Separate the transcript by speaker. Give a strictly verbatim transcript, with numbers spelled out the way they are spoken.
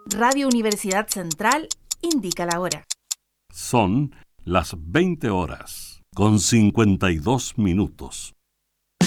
Speaker 1: Radio Universidad Central indica la hora.
Speaker 2: Son las veinte horas con cincuenta y dos minutos.